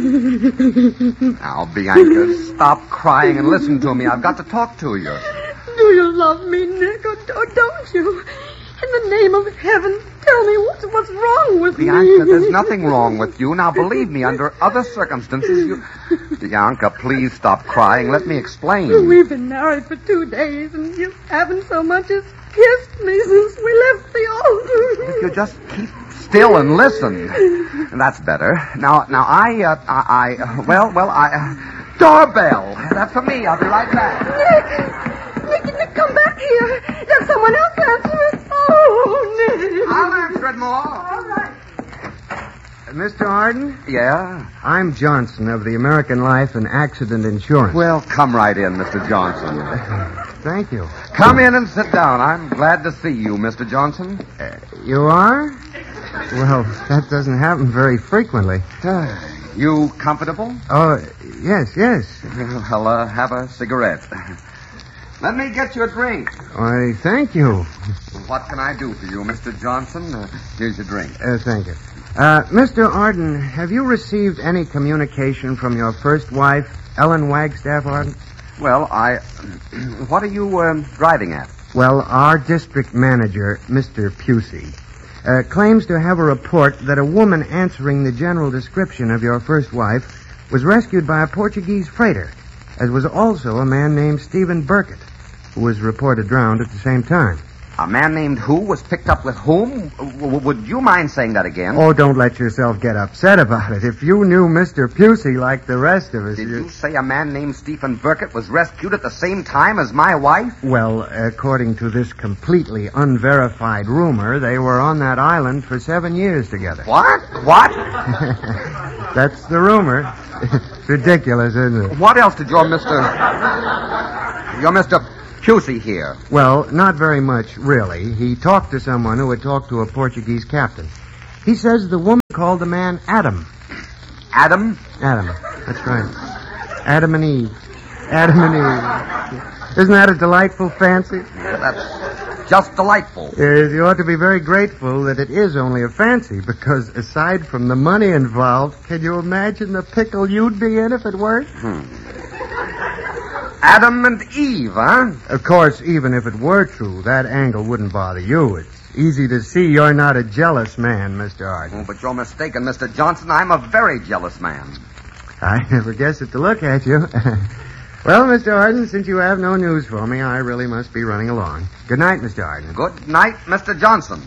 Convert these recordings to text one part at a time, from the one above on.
Now, Bianca, stop crying and listen to me. I've got to talk to you. Do you love me, Nick, or don't you? In the name of heaven, tell me what's wrong with Bianca, me. there's nothing wrong with you. Now, believe me, under other circumstances, you... Bianca, please stop crying. Let me explain. We've been married for 2 days, and you haven't so much as kissed me since we left the altar. If you just keep still and listen. That's better. Now, doorbell. That's for me. I'll be right back. Nick, come back here. There's someone else answering. Oh, Nick. I'll answer it more. All right. Mr. Arden? Yeah? I'm Johnson of the American Life and Accident Insurance. Well, come right in, Mr. Johnson. Thank you. Come in and sit down. I'm glad to see you, Mr. Johnson. You are? Well, that doesn't happen very frequently. You comfortable? Oh, yes. Well, have a cigarette. Let me get you a drink. Why, thank you. What can I do for you, Mr. Johnson? Here's your drink. Thank you. Mr. Arden, have you received any communication from your first wife, Ellen Wagstaff Arden? Well, what are you driving at? Well, our district manager, Mr. Pusey, claims to have a report that a woman answering the general description of your first wife was rescued by a Portuguese freighter, as was also a man named Stephen Burkett, who was reported drowned at the same time. A man named who was picked up with whom? Would you mind saying that again? Oh, don't let yourself get upset about it. If you knew Mr. Pusey like the rest of us... Did you say a man named Stephen Burkett was rescued at the same time as my wife? Well, according to this completely unverified rumor, they were on that island for 7 years together. What? That's the rumor. It's ridiculous, isn't it? What else did your Mr. Pusey hear? Well, not very much, really. He talked to someone who had talked to a Portuguese captain. He says the woman called the man Adam. Adam? Adam, that's right. Adam and Eve. Isn't that a delightful fancy? That's just delightful. You ought to be very grateful that it is only a fancy, because aside from the money involved, can you imagine the pickle you'd be in if it weren't? Adam and Eve, huh? Of course, even if it were true, that angle wouldn't bother you. It's easy to see you're not a jealous man, Mr. Arden. Oh, but you're mistaken, Mr. Johnson. I'm a very jealous man. I never guessed it to look at you. Well, Mr. Arden, since you have no news for me, I really must be running along. Good night, Mr. Arden. Good night, Mr. Johnson.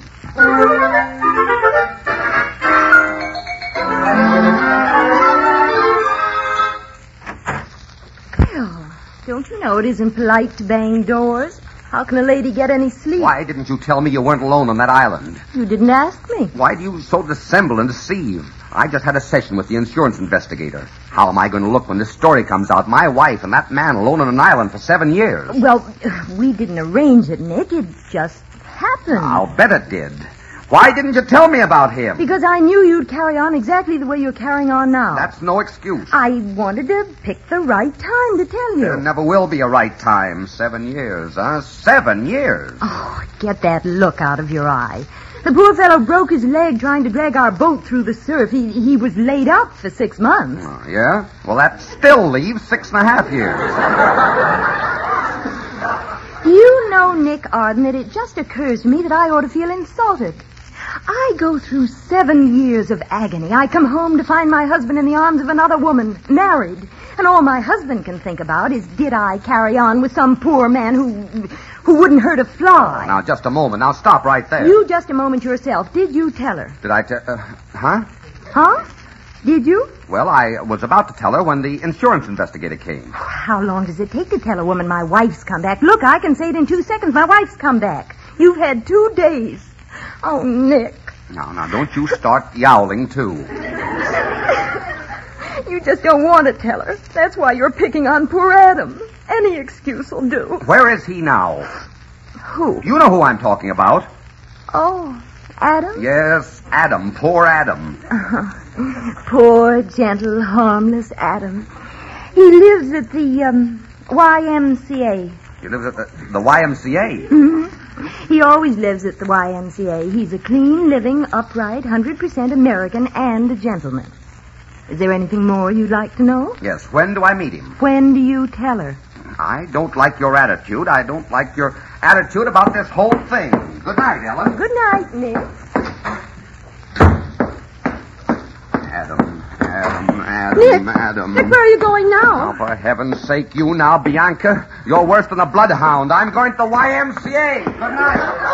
Don't you know it isn't polite to bang doors? How can a lady get any sleep? Why didn't you tell me you weren't alone on that island? You didn't ask me. Why do you so dissemble and deceive? I just had a session with the insurance investigator. How am I going to look when this story comes out? My wife and that man alone on an island for 7 years. Well, we didn't arrange it, Nick. It just happened. I'll bet it did. Why didn't you tell me about him? Because I knew you'd carry on exactly the way you're carrying on now. That's no excuse. I wanted to pick the right time to tell you. There never will be a right time. 7 years, huh? 7 years. Oh, get that look out of your eye. The poor fellow broke his leg trying to drag our boat through the surf. He was laid up for 6 months. Oh, yeah? Well, that still leaves 6.5 years. You know, Nick Arden, that it just occurs to me that I ought to feel insulted. I go through 7 years of agony. I come home to find my husband in the arms of another woman, married. And all my husband can think about is, did I carry on with some poor man who wouldn't hurt a fly? Now, just a moment. Now, stop right there. You just a moment yourself. Did you tell her? Did I tell... huh? Huh? Did you? Well, I was about to tell her when the insurance investigator came. How long does it take to tell a woman my wife's come back? Look, I can say it in 2 seconds. My wife's come back. You've had 2 days. Oh, Nick. Now, don't you start yowling, too. You just don't want to tell her. That's why you're picking on poor Adam. Any excuse will do. Where is he now? Who? You know who I'm talking about. Oh, Adam? Yes, Adam. Poor Adam. Poor, gentle, harmless Adam. He lives at the YMCA. He lives at the YMCA? Mm-hmm. He always lives at the YMCA. He's a clean, living, upright, 100% American and a gentleman. Is there anything more you'd like to know? Yes, when do I meet him? When do you tell her? I don't like your attitude. I don't like your attitude about this whole thing. Good night, Ellen. Good night, Nick. Adam. Nick, where are you going now? Oh, for heaven's sake, you now, Bianca. You're worse than a bloodhound. I'm going to the YMCA. Good night.